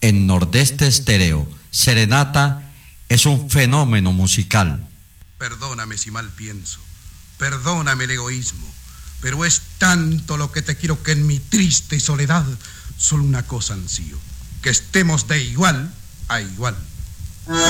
en Nordeste Estéreo. Serenata es un fenómeno musical. Perdóname si mal pienso, perdóname el egoísmo, pero es tanto lo que te quiero que en mi triste soledad solo una cosa ansío, que estemos de igual a igual.